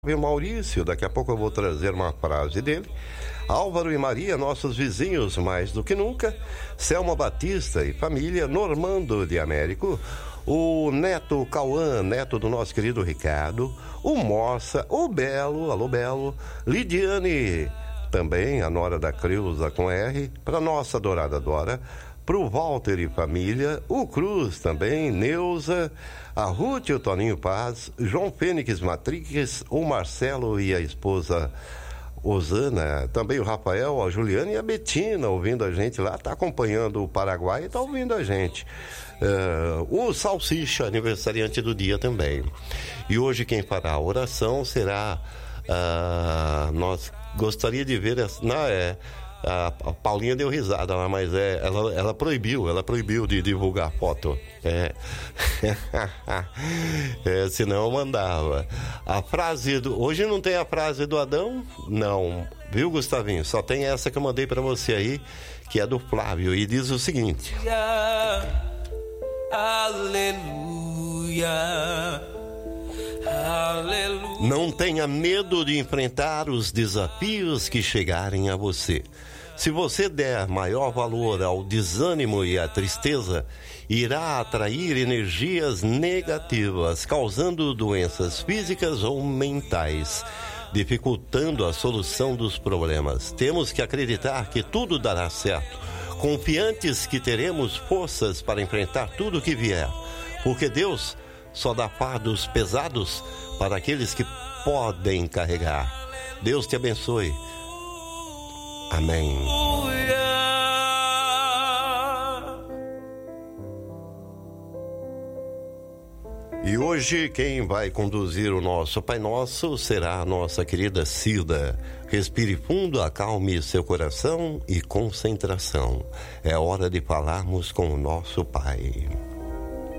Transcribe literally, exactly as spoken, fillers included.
Maurício, daqui a pouco eu vou trazer uma frase dele. Álvaro e Maria, nossos vizinhos mais do que nunca. Selma Batista e família. Normando de Américo. O Neto Cauã, neto do nosso querido Ricardo. O Moça, o Belo, alô Belo. Lidiane, também a nora da Creuza com R. Para nossa adorada Dora. Pro Walter e família, o Cruz também, Neuza, a Ruth e o Toninho Paz, João Fênix Matrix, o Marcelo e a esposa Osana, também o Rafael, a Juliana e a Betina ouvindo a gente lá, tá acompanhando o Paraguai e tá ouvindo a gente. Uh, o Salsicha, aniversariante do dia também. E hoje quem fará a oração será, uh, nós gostaria de ver, essa, não é... A, a Paulinha deu risada lá, mas é, ela, ela proibiu, ela proibiu de divulgar foto. É. É, senão eu mandava. A frase do. Hoje não tem a frase do Adão? Não. Viu, Gustavinho? Só tem essa que eu mandei pra você aí, que é do Flávio, e diz o seguinte: Aleluia. Aleluia. Não tenha medo de enfrentar os desafios que chegarem a você. Se você der maior valor ao desânimo e à tristeza, irá atrair energias negativas, causando doenças físicas ou mentais, dificultando a solução dos problemas. Temos que acreditar que tudo dará certo, confiantes que teremos forças para enfrentar tudo que vier, porque Deus só dá fardos pesados para aqueles que podem carregar. Deus te abençoe. Amém. E hoje quem vai conduzir o nosso Pai Nosso será a nossa querida Cida. Respire fundo, acalme seu coração e concentração. É hora de falarmos com o nosso Pai.